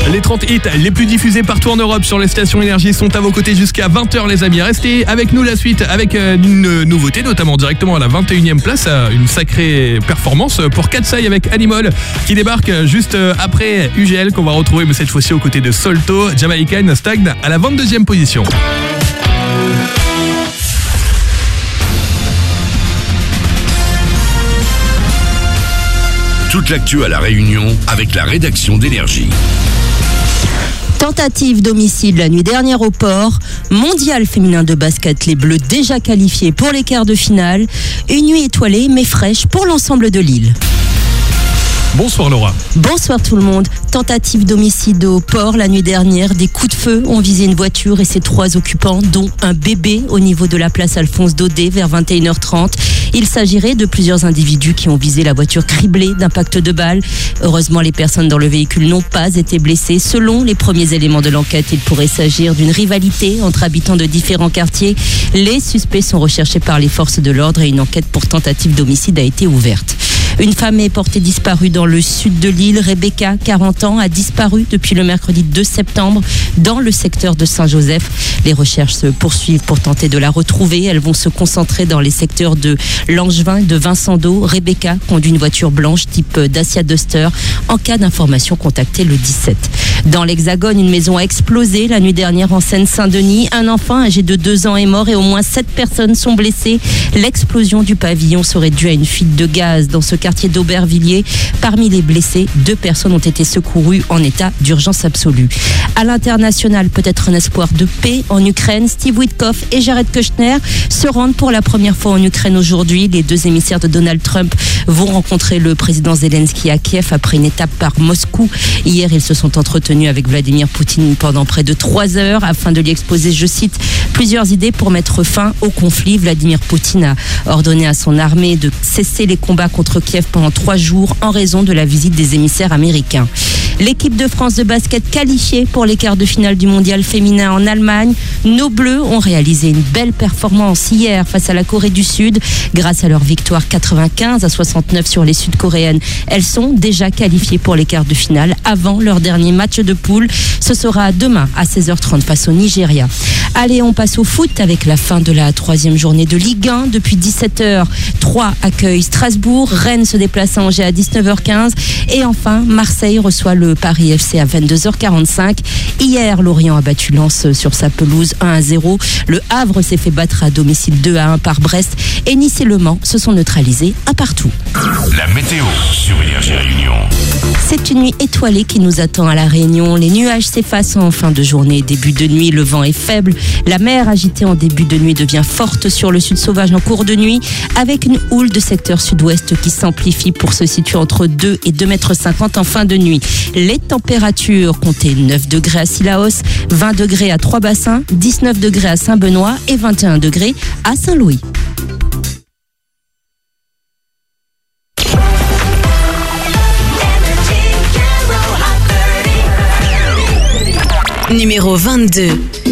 Les 30 hits les plus diffusés partout en Europe sur les stations énergie sont à vos côtés jusqu'à 20h les amis. Restez avec nous la suite avec une nouveauté, notamment directement à la 21e place. Une sacrée performance pour Katsai avec Animal qui débarque juste après UGL qu'on va retrouver mais cette fois-ci aux côtés de Solto. Jamaican stagne à la 22e position. Toute l'actu à La Réunion avec la rédaction d'Énergie. Tentative d'homicide la nuit dernière au port. Mondial féminin de basket, les Bleus déjà qualifiés pour les quarts de finale. Une nuit étoilée mais fraîche pour l'ensemble de l'île. Bonsoir Laura. Bonsoir tout le monde. Tentative d'homicide au port la nuit dernière. Des coups de feu ont visé une voiture et ses 3 occupants, dont un bébé au niveau de la place Alphonse Daudet vers 21h30. Il s'agirait de plusieurs individus qui ont visé la voiture criblée d'impacts de balles. Heureusement, les personnes dans le véhicule n'ont pas été blessées. Selon les premiers éléments de l'enquête, il pourrait s'agir d'une rivalité entre habitants de différents quartiers. Les suspects sont recherchés par les forces de l'ordre et une enquête pour tentative d'homicide a été ouverte. Une femme est portée disparue dans le sud de l'île. Rebecca, 40 ans, a disparu depuis le mercredi 2 septembre dans le secteur de Saint-Joseph. Les recherches se poursuivent pour tenter de la retrouver. Elles vont se concentrer dans les secteurs de Langevin et de Vincent-d'Eau. Rebecca conduit une voiture blanche type Dacia Duster. En cas d'information, contactez le 17. Dans l'Hexagone, une maison a explosé la nuit dernière en Seine-Saint-Denis. Un enfant âgé de 2 ans est mort et au moins 7 personnes sont blessées. L'explosion du pavillon serait due à une fuite de gaz dans ce quartier d'Aubervilliers. Parmi les blessés, 2 personnes ont été secourues en état d'urgence absolue. À l'international, peut-être un espoir de paix en Ukraine. Steve Witkoff et Jared Kushner se rendent pour la première fois en Ukraine aujourd'hui. Les 2 émissaires de Donald Trump vont rencontrer le président Zelensky à Kiev après une étape par Moscou. Hier, ils se sont entretenus avec Vladimir Poutine pendant près de 3 heures afin de lui exposer, je cite, plusieurs idées pour mettre fin au conflit. Vladimir Poutine a ordonné à son armée de cesser les combats contre Kiev pendant 3 jours en raison de la visite des émissaires américains. L'équipe de France de basket qualifiée pour les quarts de finale du mondial féminin en Allemagne. Nos Bleus ont réalisé une belle performance hier face à la Corée du Sud. Grâce à leur victoire 95-69 sur les Sud-Coréennes, elles sont déjà qualifiées pour les quarts de finale avant leur dernier match de poule. Ce sera demain à 16h30 face au Nigeria. Allez, on passe au foot avec la fin de la 3e journée de Ligue 1. Depuis 17h, 3 accueille Strasbourg. Rennes se déplace à Angers à 19h15. Et enfin, Marseille reçoit le Paris FC à 22h45. Hier, Lorient a battu Lens sur sa pelouse 1-0. Le Havre s'est fait battre à domicile 2-1 par Brest. Et Nice et Le Mans se sont neutralisés un partout. La météo sur Énergie Réunion. C'est une nuit étoilée qui nous attend à La Réunion. Les nuages s'effacent en fin de journée. Début de nuit, le vent est faible. La mer agitée en début de nuit devient forte sur le sud sauvage en cours de nuit, avec une houle de secteur sud-ouest qui s'amplifie pour se situer entre 2 et 2,50 mètres en fin de nuit. Les températures comptaient 9 degrés à Sillaos, 20 degrés à Trois-Bassins, 19 degrés à Saint-Benoît et 21 degrés à Saint-Louis. Numéro 22.